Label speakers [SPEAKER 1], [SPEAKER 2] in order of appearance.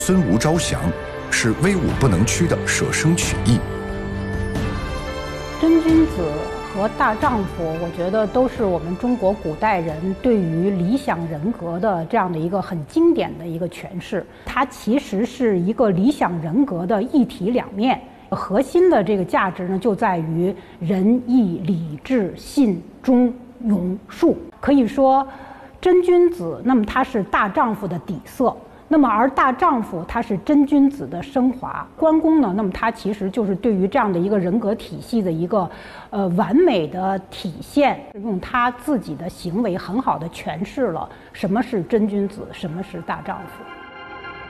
[SPEAKER 1] 孙吴招降，是威武不能屈的舍生取义。
[SPEAKER 2] 真君子和大丈夫，我觉得都是我们中国古代人对于理想人格的这样的一个很经典的一个诠释。它其实是一个理想人格的一体两面，核心的这个价值呢，就在于仁义礼智信忠勇术。可以说，真君子，那么他是大丈夫的底色。那么，而大丈夫他是真君子的升华。关公呢，那么他其实就是对于这样的一个人格体系的一个完美的体现，用他自己的行为很好的诠释了什么是真君子，什么是大丈夫。